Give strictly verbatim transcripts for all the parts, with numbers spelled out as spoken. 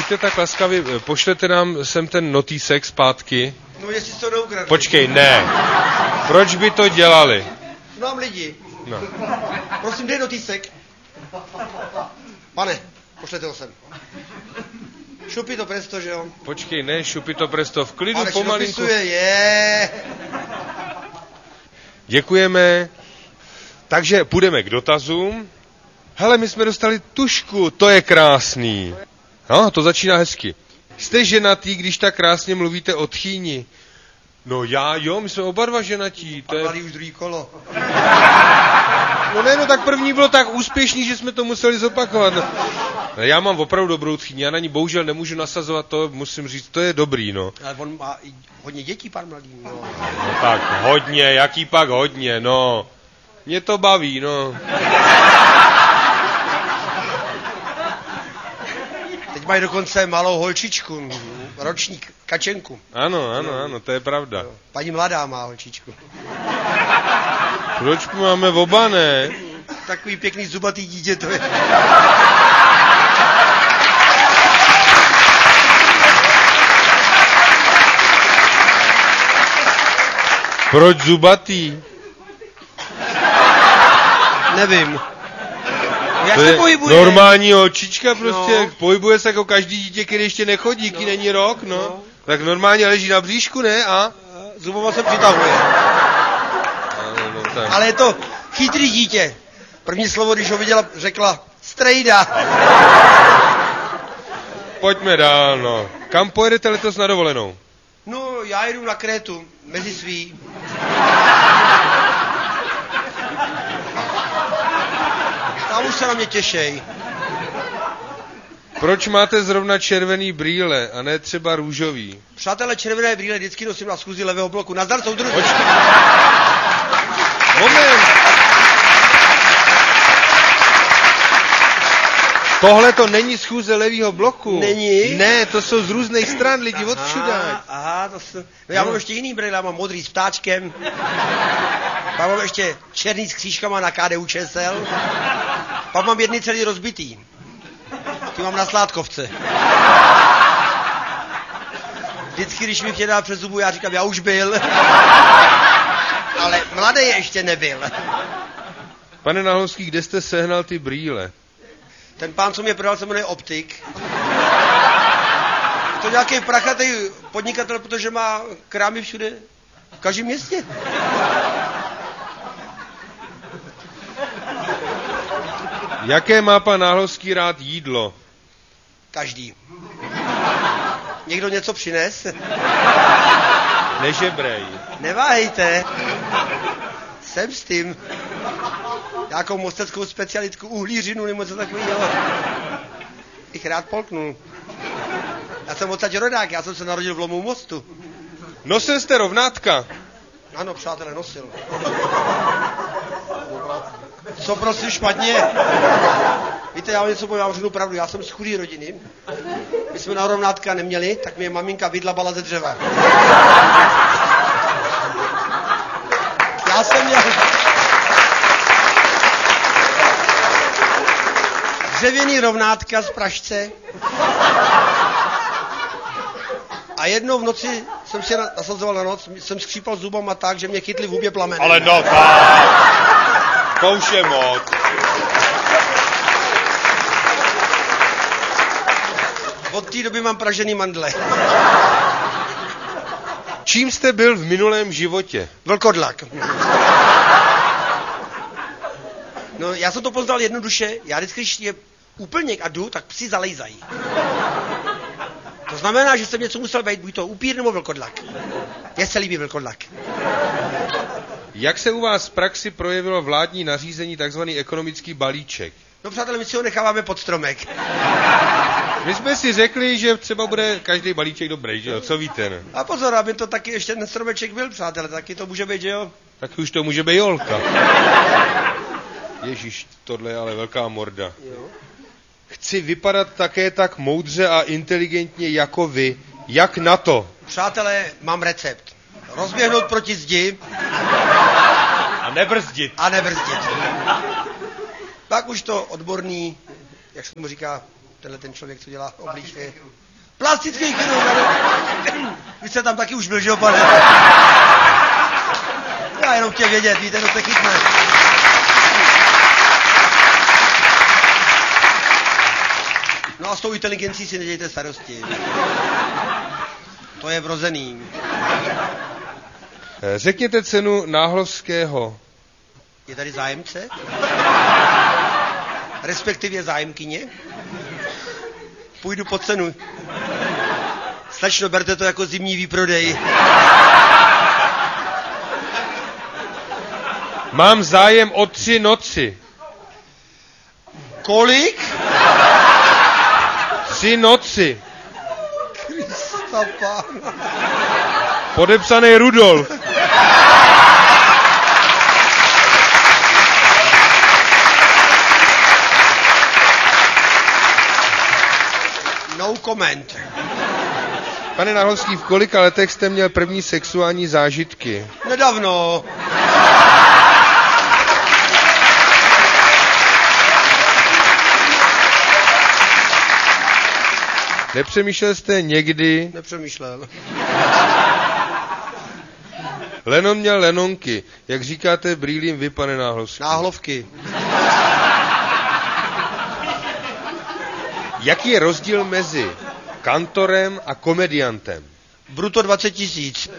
buďte tak laskaví, pošlete nám sem ten notýsek zpátky. No jestli to neukradli. Počkej, ne. Proč by to dělali? Mám lidi. No. Prosím, dej notýsek. Pane, pošlete ho sem. Šupi to presto, že jo? Počkej, ne, šupi to presto, v klidu, ale pomalinku. Ale je. Děkujeme. Takže půjdeme k dotazům. Hele, my jsme dostali tušku, to je krásný. No, to začíná hezky. Jste ženatý, když tak krásně mluvíte o tchýni? No já, jo, my jsme oba dva ženatí. To je... už druhý kolo. No ne, no tak první bylo tak úspěšný, že jsme to museli zopakovat. Já mám opravdu dobrou tchýni, já na ní bohužel nemůžu nasazovat, to musím říct, to je dobrý, no. Ale on má hodně dětí, pan mladý, no. No tak hodně, jaký pak hodně, no. Mě to baví, no. Teď mají dokonce malou holčičku, ročník, Kačenku. Ano, ano, ano, to je pravda. Paní mladá má holčičku. Proč máme oba, ne? Takový pěkný zubatý dítě to je. Proč zubatý? Nevím. Jak to se je pohybuje? Normální očička prostě, no. Pohybuje se jako každý dítě, který ještě nechodí, no. Není rok, no. no. Tak normálně leží na bříšku, ne? A? Zubama se přitahuje. No, no, tak. Ale je to chytrý dítě. První slovo, když ho viděla, řekla strejda. Pojďme dál, no. Kam pojedete letos na dovolenou? No, já jedu na Krétu, mezi svý. Tam už se na mě těšej. Proč máte zrovna červený brýle a ne třeba růžový? Přátelé, červené brýle vždycky nosím na schůzi levého bloku. Nazdar, soudruži. Počkej. Moment. Tohle to není schůze levýho bloku. Není? Ne, to jsou z různých stran lidi od všude. Aha, aha, to jsou... No já mám ještě jiný brýle, já mám modrý s ptáčkem. Pak mám ještě černý s křížkama na K D U Č S L. Pak mám jedny celý rozbitý. Ty mám na Sládkovce. Vždycky, když mi chtěl dát přes zubu, já říkám, já už byl. Ale mladý ještě nebyl. Pane Nahlowský, kde jste sehnal ty brýle? Ten pán, co mě prodal, se jmenuje Optik. Je to nějaký prachatý podnikatel, protože má krámy všude, v každém městě. Jaké má pan Náhlovský rád jídlo? Každý. Někdo něco přines? Nežebrej. Neváhejte. Jsem s tím. Nějakou mosteckou specialitku, uhlířinu nebo něco takového. Bych rád polknul. Já jsem odsaď rodák, já jsem se narodil v Lomu mostu. Nosil jste rovnátka? Ano, přátelé, nosil. Co prosím špatně? Víte, já vám něco povím, já vám řeknu pravdu, já jsem z chudý rodiny. My jsme na rovnátka neměli, tak mě maminka vydlabala ze dřeva. Já jsem měl... dřevěný rovnátka z pražce. A jednou v noci jsem si nasazoval na noc, jsem skřípal zubama tak, že mě chytli v hubě plameny. Ale no tak, to už je moc. Od té doby mám pražený mandle. Čím jste byl v minulém životě? Vlkodlak. No, já jsem to poznal jednoduše. Já vždycky, když je úplněk a jdu, tak psi zalejzají. To znamená, že jsem něco musel být, buď to upír nebo vlkodlak. Mně se líbí vlkodlak. Jak se u vás v praxi projevilo vládní nařízení takzvaný ekonomický balíček? No přátelé, my si ho necháváme pod stromek. My jsme si řekli, že třeba bude každý balíček dobrý, že jo? Co víte, ne? A pozor, aby to taky ještě ten stromeček byl, přátelé, taky to může být, že jo? Tak už to může být jolka. Ježíš, tohle je ale velká morda. Jo. Chci vypadat také tak moudře a inteligentně jako vy. Jak na to? Přátelé, mám recept. Rozběhnout proti zdi. A nebrzdit. A nebrzdit. Pak už to odborný, jak se tomu říká, tenhle ten člověk, co dělá obličeje. Plastický chirurg. Vy jste tam taky už byl, že jo, pane? Já jenom chtěl vědět, víte, no se chytne. No a s tou inteligencí si nedějte starosti. To je vrozený. Řekněte cenu Náhlovského. Je tady zájemce? Respektive zájemkyně? Půjdu po cenu. Slečno, berte to jako zimní výprodej. Mám zájem o tři noci. Kolik? Tři noci. Krista pána. Podepsaný Rudolf. No comment. Pane Náhlovský, v kolika letech jste měl první sexuální zážitky? Nedávno. Nepřemýšlel jste někdy? Nepřemýšlel. Lennon měl lenonky. Jak říkáte brýlím vy, pane Náhlovský? Náhlovky. Jaký je rozdíl mezi kantorem a komediantem? Bruto dvacet tisíc.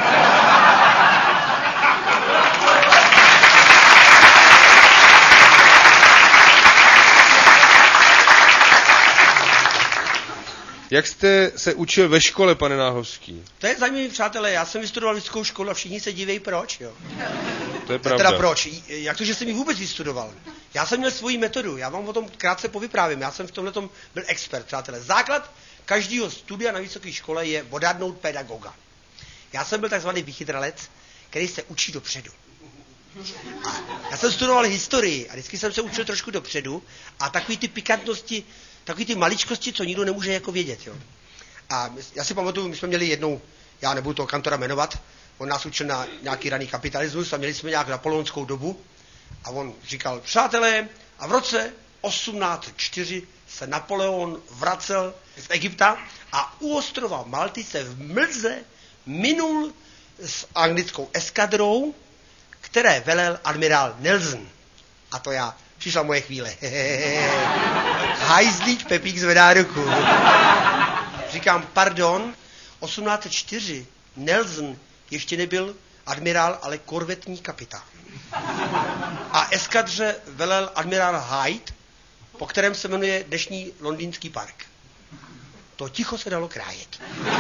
Jak jste se učil ve škole, pane Náhlovský? To je zajímavé, přátelé, já jsem vystudoval vysokou školu a všichni se divějí, proč, jo. To je pravda. Teda proč? Jak to, že jsem ji vůbec vystudoval? Já jsem měl svoji metodu, já vám o tom krátce povyprávím, já jsem v tomhletom byl expert, přátelé. Základ každého studia na vysoké škole je odhadnout pedagoga. Já jsem byl takzvaný vychytralec, který se učí dopředu. A já jsem studoval historii a vždycky jsem se učil trošku dopředu a takový ty pikantnosti, takový ty maličkosti, co nikdo nemůže jako vědět, jo. A já si pamatuju, my jsme měli jednou, já nebudu toho kantora jmenovat, on nás učil na nějaký raný kapitalismus a měli jsme nějak napoleonskou dobu a on říkal, přátelé, a v roce osmnáct set čtyři se Napoleon vracel z Egypta a u ostrova Malty se v mlze minul s anglickou eskadrou, které velel admirál Nelson. A to já, přišla moje chvíle. Hajzlík Pepík zvedá ruku. Říkám, pardon, osmnáct set čtyři Nelson ještě nebyl admirál, ale korvetní kapitán. A eskadře velel admirál Hyde, po kterém se jmenuje dnešní londýnský park. To ticho se dalo krájet.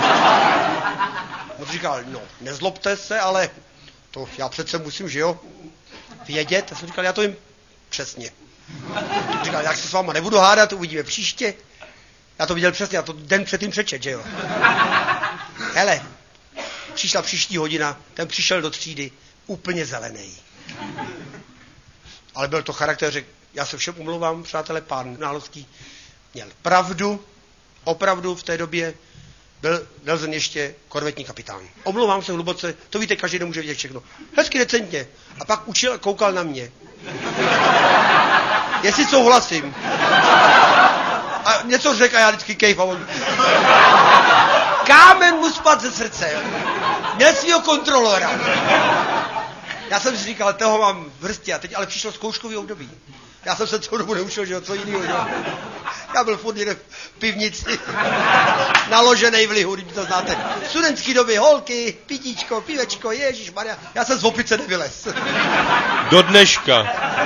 On říkal, no, nezlobte se, ale to já přece musím, že jo, vědět. Já jsem říkal, já to vím přesně. Říkal, jak se s váma nebudu hádat, uvidíme příště. Já to viděl přesně, já to den předtím přečet, že jo. Hele, přišla příští hodina, ten přišel do třídy úplně zelený. Ale byl to charakter, že já se všem umlouvám, přátelé, pán Náhlovský měl pravdu, opravdu v té době byl Nelson ještě korvetní kapitán. Omlouvám se hluboce, to víte, každý nemůže vidět všechno. Hezky decentně. A pak učil a koukal na mě. Jestli souhlasím. A něco řekl a já vždycky kejf a on... Kámen mu spad ze srdce. Měl svýho kontrolora. Já jsem si říkal, toho mám v hrsti a teď ale přišlo zkouškový období. Já jsem se celou dobu neučil, že jo, co jinýho, že? Já byl furt někde v pivnici, naloženej v lihu, když to znáte. Studentský doby, holky, pitíčko, pivečko, ježišmarja. Já jsem z opice nevylez. Do dneška.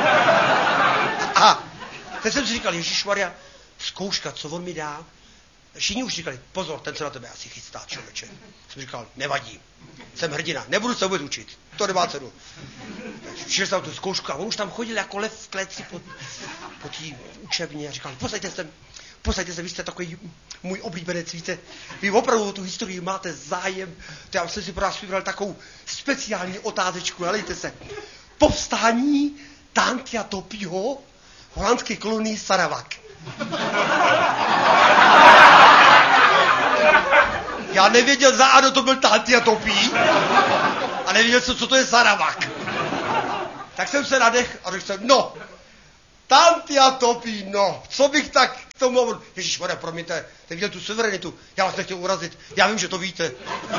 A teď jsem si říkal, ježišmarja, zkouška, co on mi dá? Všichni už říkali, pozor, ten se na tebe asi chystá, člověče. Jsem říkal, nevadí, jsem hrdina, nebudu se vůbec učit, to nemá cenu. Přišel jsem tu zkoušku a on už tam chodil jako lev v kleci po, po té učebně a říkal, posaďte se, posaďte se, vy jste takový můj oblíbenec, víte, vy opravdu tu historii máte zájem, to já jsem si pro vás vybral takovou speciální otázečku, helejte se. Povstání Tantia Topího v holandské kolonii Sarawak. Já nevěděl za ano, to byl Tantia Topí a nevěděl jsem, co to je Sarawak. Tak jsem se nadech a řekl jsem, no, Tantia Topí, no, co bych tak tomu, ježišmarja, promiňte, ten viděl tu suverenitu, já vás nechtěl urazit, já vím, že to víte.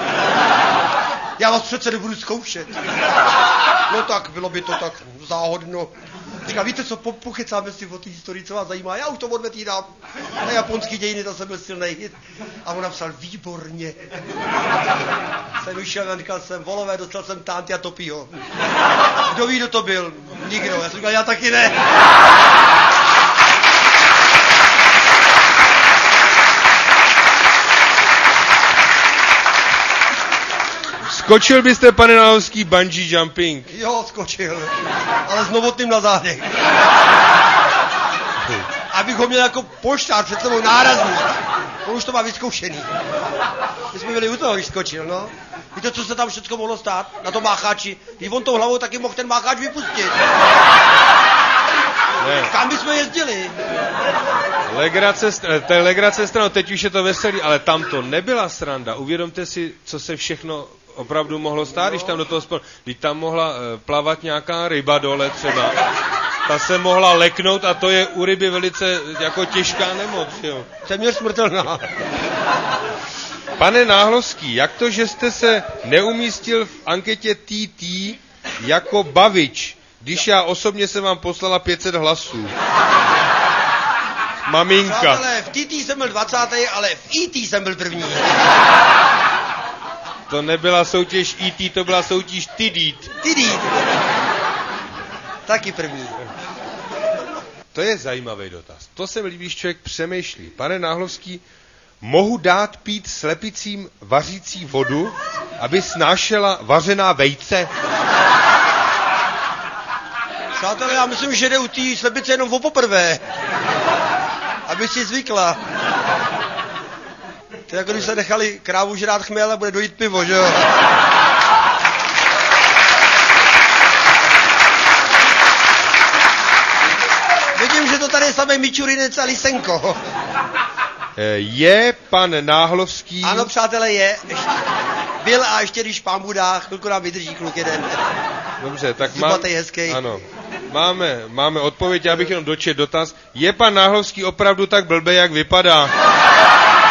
Já vás přece nebudu zkoušet. No tak, bylo by to tak záhodno. Říká, víte co, po, pokecáme si o té historii, co vás zajímá, já už to odvetírám. Na japonský dějiny, to jsem byl silnej. A on napsal, výborně. Jsem vyšel a říkal jsem, volové, dostal jsem Tanty a Topího. Kdo ví, kdo to byl? Nikdo. Já jsem říkal, já taky ne. Skočil byste, pane Náhovský, bungee jumping? Jo, skočil, ale s novotným na zádech. Abych ho měl jako poštář před sebou nárazník. On už to má vyzkoušený. My jsme byli u toho, když skočil, no. Víte, co se tam všechno mohlo stát? Na tom mácháči. Když on tou hlavou taky mohl ten mácháč vypustit. Ne. Kam bychom jezdili? Legrace, to je legrace stranou, teď už je to veselý, ale tam to nebyla sranda. Uvědomte si, co se všechno opravdu mohlo stát, když tam do toho spolu, když tam mohla plavat nějaká ryba dole třeba. Ta se mohla leknout a to je u ryby velice jako těžká nemoc, jo. Téměř smrtelná. Pane Náhlovský, jak to, že jste se neumístil v anketě T T jako bavič, když já osobně jsem vám poslala pět set hlasů? Maminka. Přátelé, v T T jsem byl dvacátý, ale v E T jsem byl první. To nebyla soutěž E T, to byla soutěž Tidít. Tidít. Taky první. To je zajímavý dotaz. To se mi líbí, když člověk přemýšlí. Pane Náhlovský, mohu dát pít slepicím vařící vodu, aby snášela vařená vejce? Přátelé, já myslím, že jde u té slepice jenom o poprvé. Aby si zvykla. To je jako když se nechali krávu žrát chměl a bude dojít pivo, že jo? Vidím, že to tady je samý Mičurinec a Lisenko. Je pan Náhlovský... Ano, přátelé, je. Ještě byl a ještě když pán Bůh dá, chvilku nám vydrží kluk jeden. Dobře, tak mám... hezký. Ano. Máme, máme odpověď, já bych jenom dočet dotaz. Je pan Náhlovský opravdu tak blbej, jak vypadá?